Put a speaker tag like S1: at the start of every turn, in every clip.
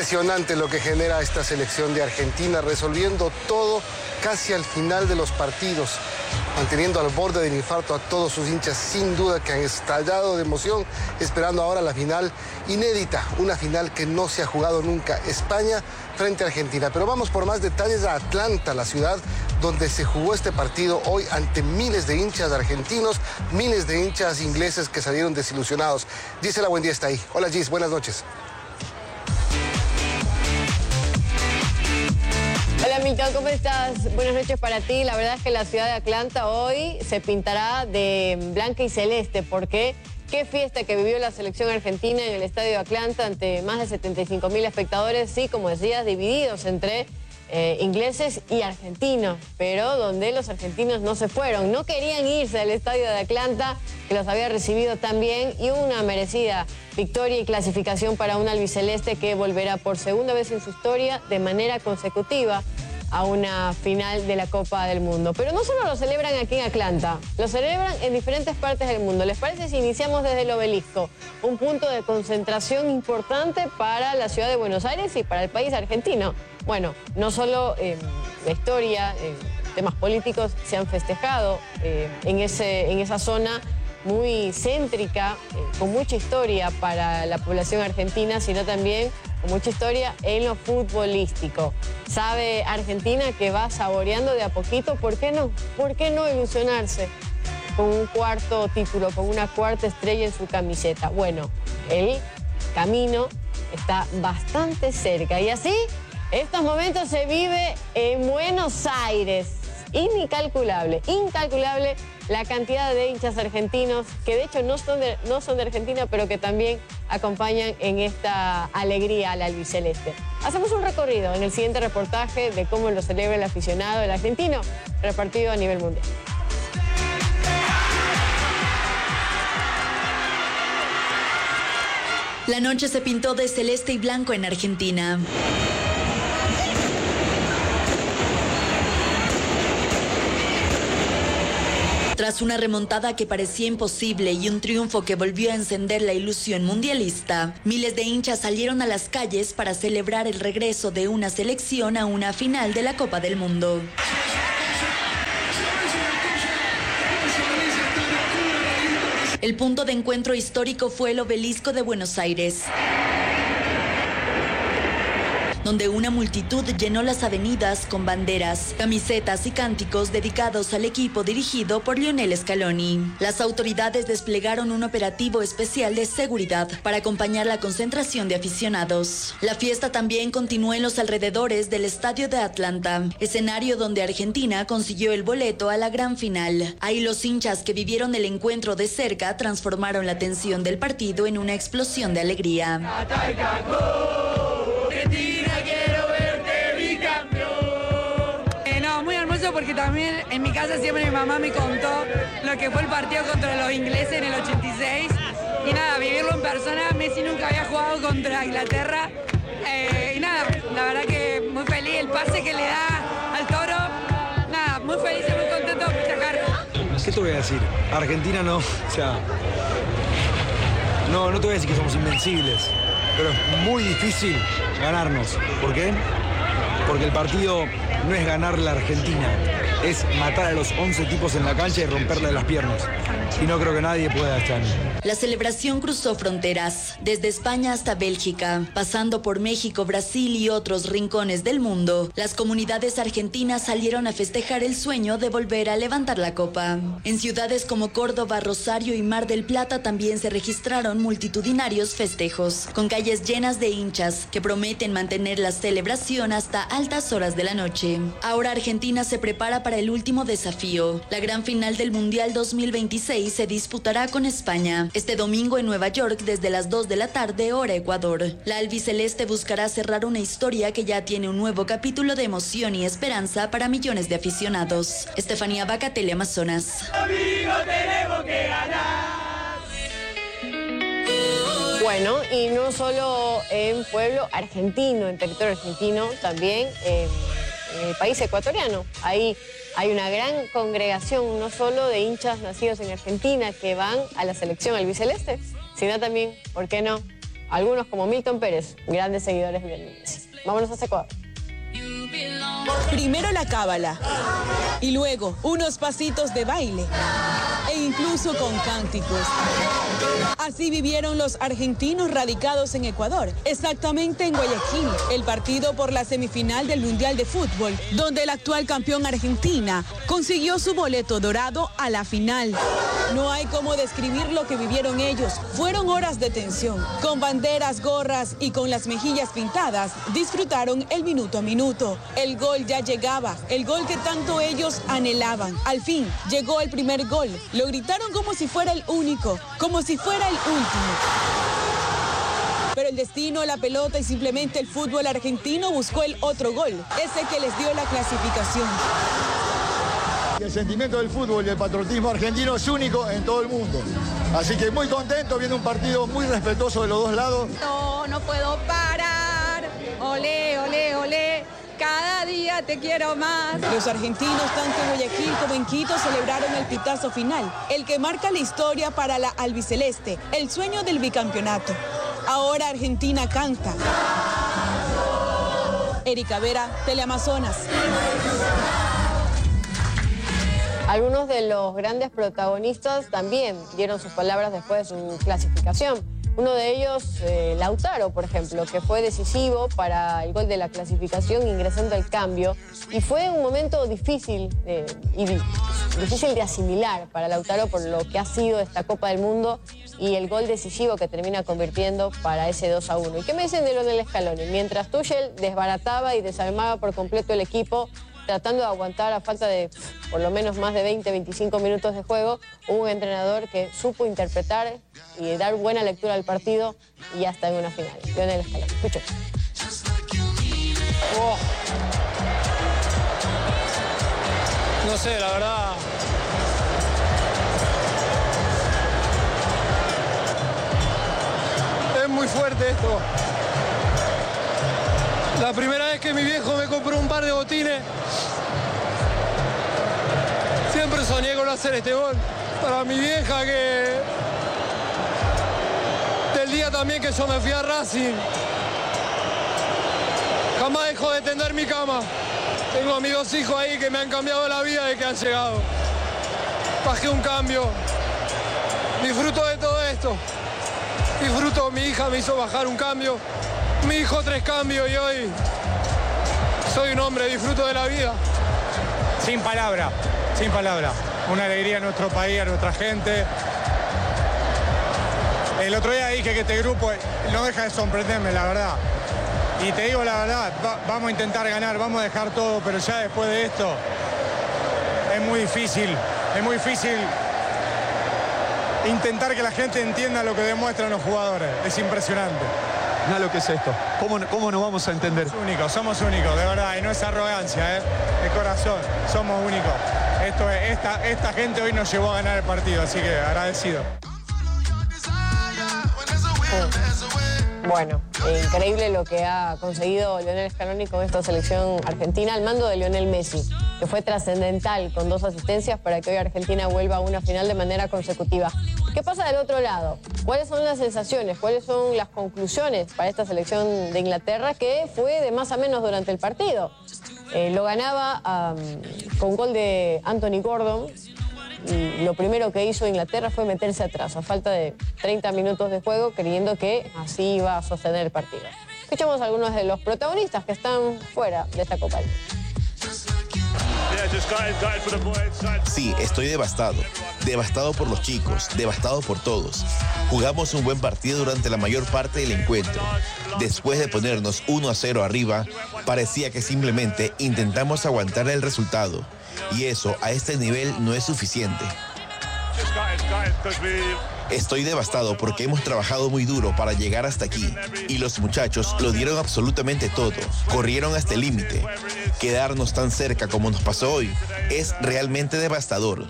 S1: Impresionante lo que genera esta selección de Argentina, resolviendo todo casi al final de los partidos, manteniendo al borde del infarto a todos sus hinchas, sin duda que han estallado de emoción, esperando ahora la final inédita, una final que no se ha jugado nunca, España frente a Argentina. Pero vamos por más detalles a Atlanta, la ciudad donde se jugó este partido hoy ante miles de hinchas argentinos, miles de hinchas ingleses que salieron desilusionados. Gisela Buendía está ahí. Hola Gis, buenas noches.
S2: Hola Milton, ¿cómo estás? Buenas noches para ti. La verdad es que la ciudad de Atlanta hoy se pintará de blanca y celeste. ¿Por qué? Qué fiesta que vivió la selección argentina en el estadio de Atlanta ante más de 75.000 espectadores, sí, como decías, divididos entre ingleses y argentinos, pero donde los argentinos no se fueron, no querían irse del estadio de Atlanta, que los había recibido tan bien, y una merecida victoria y clasificación para un albiceleste que volverá por segunda vez en su historia de manera consecutiva a una final de la Copa del Mundo. Pero no solo lo celebran aquí en Atlanta, lo celebran en diferentes partes del mundo. ¿Les parece si iniciamos desde el Obelisco? Un punto de concentración importante para la ciudad de Buenos Aires y para el país argentino. Bueno, no solo la historia, temas políticos se han festejado en esa zona muy céntrica, con mucha historia para la población argentina, sino también con mucha historia en lo futbolístico. Sabe Argentina que va saboreando de a poquito, ¿por qué no? ¿Por qué no ilusionarse con un cuarto título, con una cuarta estrella en su camiseta? Bueno, el camino está bastante cerca y así estos momentos se vive en Buenos Aires. Incalculable la cantidad de hinchas argentinos que de hecho no son de Argentina, pero que también acompañan en esta alegría al albiceleste. Hacemos un recorrido en el siguiente reportaje de cómo lo celebra el aficionado, el argentino, repartido a nivel mundial.
S3: La noche se pintó de celeste y blanco en Argentina. Tras una remontada que parecía imposible y un triunfo que volvió a encender la ilusión mundialista, miles de hinchas salieron a las calles para celebrar el regreso de una selección a una final de la Copa del Mundo. El punto de encuentro histórico fue el Obelisco de Buenos Aires, donde una multitud llenó las avenidas con banderas, camisetas y cánticos dedicados al equipo dirigido por Lionel Scaloni. Las autoridades desplegaron un operativo especial de seguridad para acompañar la concentración de aficionados. La fiesta también continuó en los alrededores del estadio de Atlanta, escenario donde Argentina consiguió el boleto a la gran final. Ahí los hinchas que vivieron el encuentro de cerca transformaron la tensión del partido en una explosión de alegría.
S4: Porque también en mi casa siempre mi mamá me contó lo que fue el partido contra los ingleses en el 86 y nada, vivirlo en persona. Messi nunca había jugado contra Inglaterra y nada, la verdad que muy feliz, el pase que le da al Toro, nada, muy feliz y muy contento de festejar.
S5: ¿Qué te voy a decir? Argentina no, o sea, no te voy a decir que somos invencibles, pero es muy difícil ganarnos. ¿Por qué? Porque el partido no es ganar la Argentina, es matar a los 11 tipos en la cancha y romperle las piernas. Y no creo que nadie pueda este año.
S3: La celebración cruzó fronteras, desde España hasta Bélgica, pasando por México, Brasil y otros rincones del mundo. Las comunidades argentinas salieron a festejar el sueño de volver a levantar la copa. En ciudades como Córdoba, Rosario y Mar del Plata también se registraron multitudinarios festejos, con calles llenas de hinchas que prometen mantener la celebración hasta altas horas de la noche. Ahora Argentina se prepara para el último desafío. La gran final del Mundial 2026 se disputará con España este domingo en Nueva York desde las 2 de la tarde, hora Ecuador. La albiceleste buscará cerrar una historia que ya tiene un nuevo capítulo de emoción y esperanza para millones de aficionados. Estefanía Vaca, Teleamazonas.
S2: Amigo, tenemos que ganar. Bueno, y no solo en pueblo argentino, en territorio argentino, también en el país ecuatoriano. Ahí hay una gran congregación, no solo de hinchas nacidos en Argentina que van a la selección albiceleste, sino también, ¿por qué no?, algunos como Milton Pérez, grandes seguidores de Lionel Messi. Vámonos a Ecuador.
S6: Primero la cábala y luego unos pasitos de baile e incluso con cánticos. Así vivieron los argentinos radicados en Ecuador, exactamente en Guayaquil, el partido por la semifinal del Mundial de Fútbol, donde el actual campeón Argentina consiguió su boleto dorado a la final. No hay cómo describir lo que vivieron ellos. Fueron horas de tensión. Con banderas, gorras y con las mejillas pintadas, disfrutaron el minuto a minuto. El gol ya llegaba, el gol que tanto ellos anhelaban. Al fin, llegó el primer gol. Lo gritaron como si fuera el único, como si fuera el último. Pero el destino, la pelota y simplemente el fútbol argentino buscó el otro gol, ese que les dio la clasificación.
S7: El sentimiento del fútbol y el patriotismo argentino es único en todo el mundo. Así que muy contento viendo un partido muy respetuoso de los dos lados.
S4: No puedo parar. Olé, olé, olé. Cada día te quiero más.
S6: Los argentinos, tanto en Guayaquil como en Quito, celebraron el pitazo final, el que marca la historia para la albiceleste, el sueño del bicampeonato. Ahora Argentina canta. Erika Vera, Teleamazonas.
S2: Algunos de los grandes protagonistas también dieron sus palabras después de su clasificación. Uno de ellos, Lautaro, por ejemplo, que fue decisivo para el gol de la clasificación ingresando al cambio. Y fue un momento difícil de asimilar para Lautaro por lo que ha sido esta Copa del Mundo y el gol decisivo que termina convirtiendo para ese 2-1. ¿Y qué me dicen de Lionel Scaloni? Mientras Tuchel desbarataba y desarmaba por completo el equipo, tratando de aguantar a falta de por lo menos más de 20-25 minutos de juego, hubo un entrenador que supo interpretar y dar buena lectura al partido y hasta en una final. Lionel Scaloni. Escuchen.
S8: Oh. No sé, la verdad. Es muy fuerte esto. La primera vez que mi viejo me compró un par de botines, siempre soñé con hacer este gol. Para mi vieja que... Del día también que yo me fui a Racing, jamás dejó de tender mi cama. Tengo a mis dos hijos ahí que me han cambiado la vida desde que han llegado. Bajé un cambio. Disfruto de todo esto. Disfruto, mi hija me hizo bajar un cambio. Mi hijo 3 cambios y hoy soy un hombre, disfruto de la vida.
S9: Sin palabra, sin palabra. Una alegría a nuestro país, a nuestra gente. El otro día dije que este grupo no deja de sorprenderme, la verdad. Y te digo la verdad, vamos a intentar ganar, vamos a dejar todo, pero ya después de esto es muy difícil intentar que la gente entienda lo que demuestran los jugadores. Es impresionante.
S10: Mira lo que es esto. ¿Cómo nos vamos a entender?
S9: Somos únicos, de verdad, y no es arrogancia, de corazón, somos únicos. Esta gente hoy nos llevó a ganar el partido, así que agradecido.
S2: Bueno, increíble lo que ha conseguido Lionel Scaloni con esta selección argentina al mando de Lionel Messi, que fue trascendental con 2 asistencias para que hoy Argentina vuelva a una final de manera consecutiva. ¿Qué pasa del otro lado? ¿Cuáles son las sensaciones? ¿Cuáles son las conclusiones para esta selección de Inglaterra que fue de más a menos durante el partido? Lo ganaba con gol de Anthony Gordon. Y lo primero que hizo Inglaterra fue meterse atrás, a falta de 30 minutos de juego, creyendo que así iba a sostener el partido. Escuchamos a algunos de los protagonistas que están fuera de esta Copa del Mundo.
S11: Sí, estoy devastado. Devastado por los chicos, devastado por todos. Jugamos un buen partido durante la mayor parte del encuentro. Después de ponernos 1-0 arriba, parecía que simplemente intentamos aguantar el resultado. Y eso, a este nivel, no es suficiente. Estoy devastado porque hemos trabajado muy duro para llegar hasta aquí. Y los muchachos lo dieron absolutamente todo. Corrieron hasta el límite. Quedarnos tan cerca como nos pasó hoy es realmente devastador.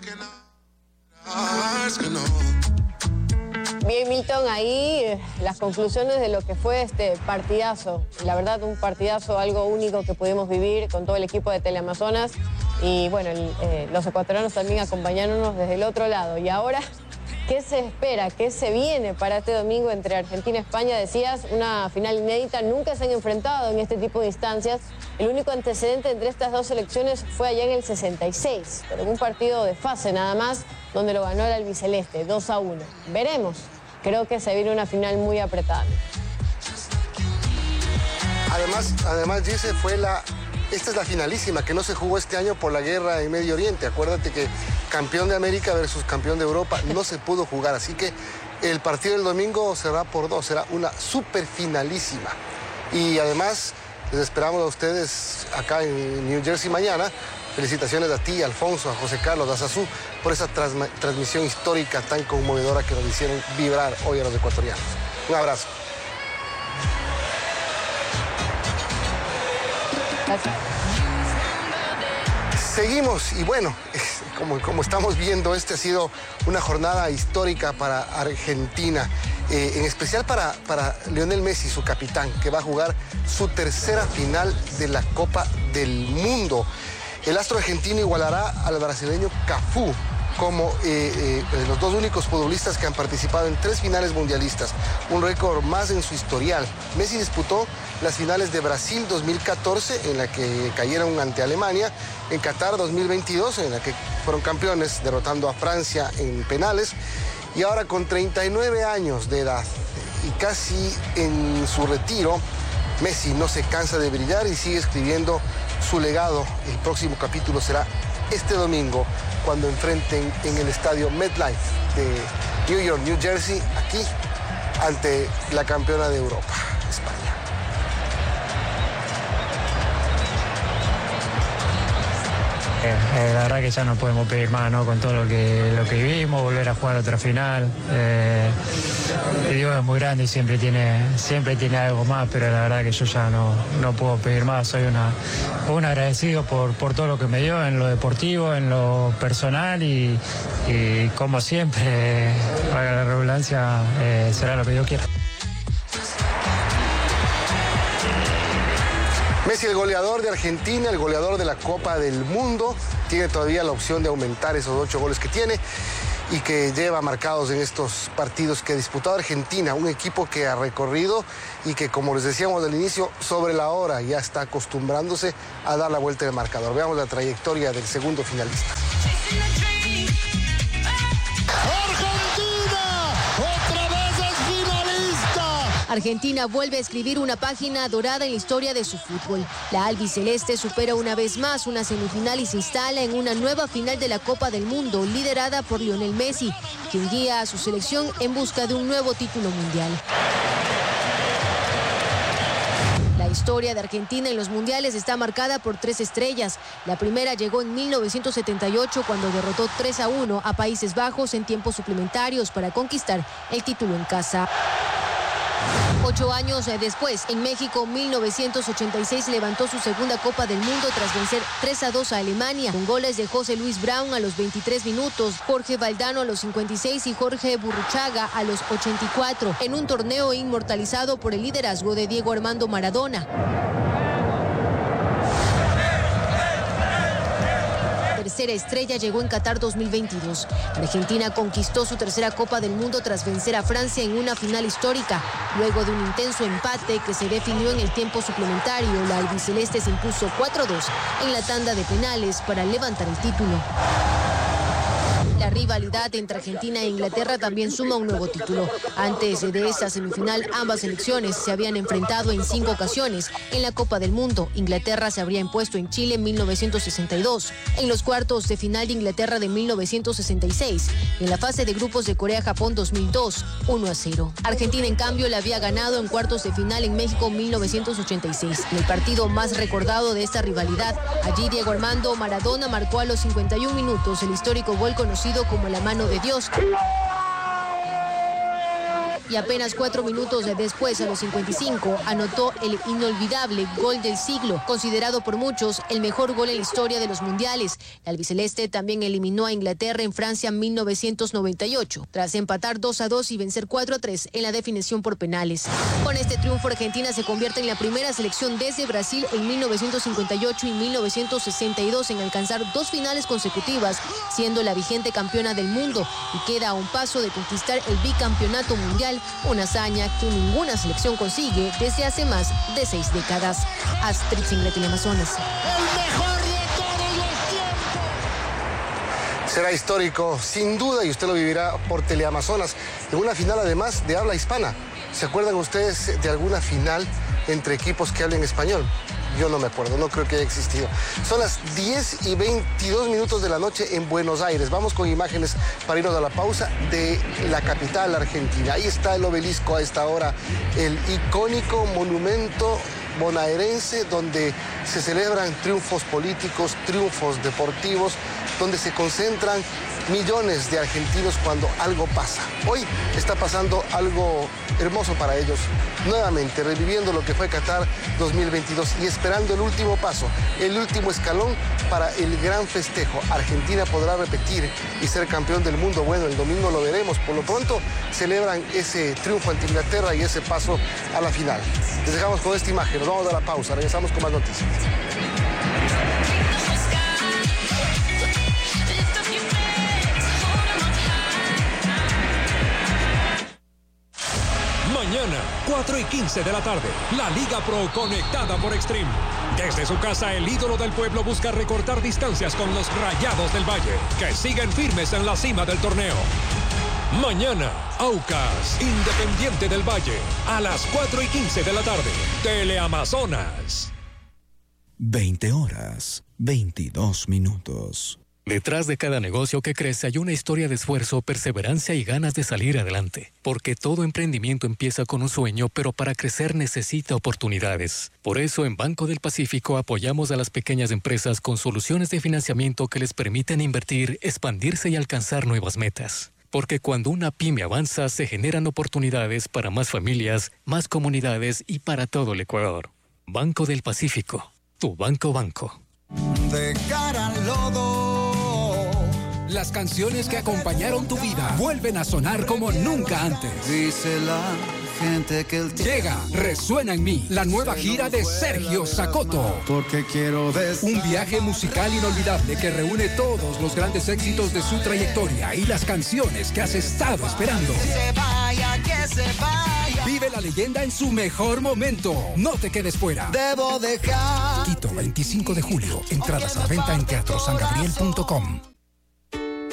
S2: Bien, Milton, ahí las conclusiones de lo que fue este partidazo. La verdad, un partidazo, algo único que pudimos vivir con todo el equipo de Teleamazonas. Y bueno, los ecuatorianos también acompañándonos desde el otro lado. Y ahora ¿Qué se espera? ¿Qué se viene para este domingo entre Argentina y España? Decías, una final inédita, nunca se han enfrentado en este tipo de instancias. El único antecedente entre estas dos selecciones fue allá en el 66, pero en un partido de fase nada más, donde lo ganó el albiceleste, 2-1. Veremos. Creo que se viene una final muy apretada.
S1: Además, Gise, esta es la finalísima que no se jugó este año por la guerra en Medio Oriente. Acuérdate que campeón de América versus campeón de Europa no se pudo jugar, así que el partido del domingo será por 2, será una super finalísima. Y además, les esperamos a ustedes acá en New Jersey mañana. Felicitaciones a ti, a Alfonso, a José Carlos, a Sazú, por esa transmisión histórica tan conmovedora que nos hicieron vibrar hoy a los ecuatorianos. Un abrazo.
S2: Gracias.
S1: Seguimos y bueno, como estamos viendo, esta ha sido una jornada histórica para Argentina, en especial para Lionel Messi, su capitán, que va a jugar su tercera final de la Copa del Mundo. El astro argentino igualará al brasileño Cafú como los dos únicos futbolistas que han participado en 3 finales mundialistas, un récord más en su historial. Messi disputó las finales de Brasil 2014, en la que cayeron ante Alemania, en Qatar 2022, en la que fueron campeones derrotando a Francia en penales, y ahora con 39 años de edad y casi en su retiro, Messi no se cansa de brillar y sigue escribiendo su legado. El próximo capítulo será este domingo, cuando enfrenten en el estadio MetLife de New York, New Jersey, aquí, ante la campeona de Europa, España.
S12: La verdad que ya no podemos pedir más, ¿no? Con todo lo que vivimos, volver a jugar otra final. Dios es muy grande y siempre tiene algo más, pero la verdad que yo ya no puedo pedir más. Soy un agradecido por todo lo que me dio en lo deportivo, en lo personal y como siempre, para la redundancia, será lo que yo quiera.
S1: Messi, el goleador de Argentina, el goleador de la Copa del Mundo, tiene todavía la opción de aumentar esos 8 goles que tiene y que lleva marcados en estos partidos que ha disputado Argentina, un equipo que ha recorrido y que, como les decíamos al inicio, sobre la hora ya está acostumbrándose a dar la vuelta del marcador. Veamos la trayectoria del segundo finalista.
S13: Argentina vuelve a escribir una página dorada en la historia de su fútbol. La albiceleste supera una vez más una semifinal y se instala en una nueva final de la Copa del Mundo, liderada por Lionel Messi, quien guía a su selección en busca de un nuevo título mundial. La historia de Argentina en los mundiales está marcada por 3 estrellas. La primera llegó en 1978 cuando derrotó 3-1 a Países Bajos en tiempos suplementarios para conquistar el título en casa. 8 años después, en México, 1986, levantó su segunda Copa del Mundo tras vencer 3-2 a Alemania, con goles de José Luis Brown a los 23 minutos, Jorge Valdano a los 56 y Jorge Burruchaga a los 84, en un torneo inmortalizado por el liderazgo de Diego Armando Maradona. Tercera estrella llegó en Qatar 2022. Argentina conquistó su tercera Copa del Mundo tras vencer a Francia en una final histórica. Luego de un intenso empate que se definió en el tiempo suplementario, la albiceleste se impuso 4-2 en la tanda de penales para levantar el título. La rivalidad entre Argentina e Inglaterra también suma un nuevo título. Antes de esta semifinal, ambas selecciones se habían enfrentado en 5 ocasiones en la Copa del Mundo. Inglaterra se habría impuesto en Chile en 1962, en los cuartos de final de Inglaterra de 1966, y en la fase de grupos de Corea-Japón 2002, 1-0. Argentina, en cambio, le había ganado en cuartos de final en México en 1986, en el partido más recordado de esta rivalidad. Allí Diego Armando Maradona marcó a los 51 minutos el histórico gol conocido como la mano de Dios. y apenas 4 minutos después, a los 55, anotó el inolvidable gol del siglo, considerado por muchos el mejor gol en la historia de los mundiales. La albiceleste también eliminó a Inglaterra en Francia en 1998, tras empatar 2-2 y vencer 4-3 en la definición por penales. Con este triunfo, Argentina se convierte en la primera selección desde Brasil en 1958 y 1962 en alcanzar 2 finales consecutivas, siendo la vigente campeona del mundo, y queda a un paso de conquistar el bicampeonato mundial, una hazaña que ninguna selección consigue desde hace más de 6 décadas. Astrid Singlet, Teleamazonas.
S1: El mejor de todos los tiempos. Será histórico, sin duda, y usted lo vivirá por Teleamazonas, en una final además de habla hispana. ¿Se acuerdan ustedes de alguna final entre equipos que hablen español? Yo no me acuerdo, no creo que haya existido. Son las 10:22 de la noche en Buenos Aires. Vamos con imágenes para irnos a la pausa de la capital argentina. Ahí está el obelisco a esta hora, el icónico monumento bonaerense donde se celebran triunfos políticos, triunfos deportivos, donde se concentran millones de argentinos cuando algo pasa. Hoy está pasando algo hermoso para ellos, nuevamente reviviendo lo que fue Qatar 2022 y esperando el último paso, el último escalón para el gran festejo. Argentina podrá repetir y ser campeón del mundo. Bueno, el domingo lo veremos. Por lo pronto celebran ese triunfo ante Inglaterra y ese paso a la final. Les dejamos con esta imagen, nos vamos a la pausa, regresamos con más noticias.
S14: Mañana, 4:15 de la tarde, la Liga Pro conectada por Extreme. Desde su casa, el ídolo del pueblo busca recortar distancias con los Rayados del Valle, que siguen firmes en la cima del torneo. Mañana, Aucas, Independiente del Valle, a las 4:15 de la tarde, Teleamazonas.
S15: 20 horas, 22 minutos.
S16: Detrás de cada negocio que crece hay una historia de esfuerzo, perseverancia y ganas de salir adelante. Porque todo emprendimiento empieza con un sueño, pero para crecer necesita oportunidades. Por eso en Banco del Pacífico apoyamos a las pequeñas empresas con soluciones de financiamiento que les permiten invertir, expandirse y alcanzar nuevas metas. Porque cuando una pyme avanza, se generan oportunidades para más familias, más comunidades y para todo el Ecuador. Banco del Pacífico, tu banco.
S17: De cara al lodo.
S18: Las canciones que acompañaron tu vida vuelven a sonar como nunca antes.
S17: Dice la gente que el
S18: Llega Resuena en mí, la nueva gira de Sergio Sacoto.
S17: Porque quiero
S18: un viaje musical inolvidable que reúne todos los grandes éxitos de su trayectoria y las canciones que has estado esperando.
S17: Que se vaya.
S18: Vive la leyenda en su mejor momento. No te quedes fuera.
S17: Debo dejar.
S18: Quito, 25 de julio. Entradas a la venta en teatrosangabriel.com.